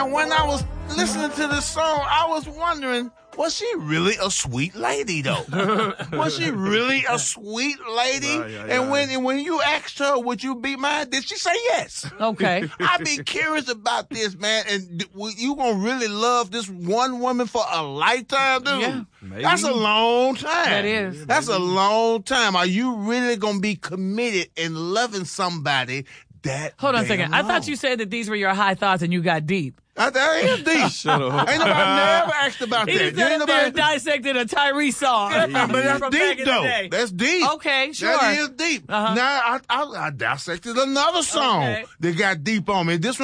When I was listening to this song, I was wondering, was she really a sweet lady, though? Was she really a sweet lady? And when you asked her, would you be mine, did she say yes? Okay. I'd be curious about this, man. And you gonna really love this one woman for a lifetime, dude? Yeah. Maybe. That's a long time. That is. That's a long time. Are you really gonna be committed in loving somebody that Hold on a damn second. I long? thought you said that these were your high thoughts and you got deep. That is deep. Shut up. Ain't nobody never asked about He that. just sat up there and dissected a Tyrese song. But that's from back deep, in the though. day. That's deep. Okay, sure. That is deep. Uh-huh. Now, I dissected another song Okay. that got deep on me. This one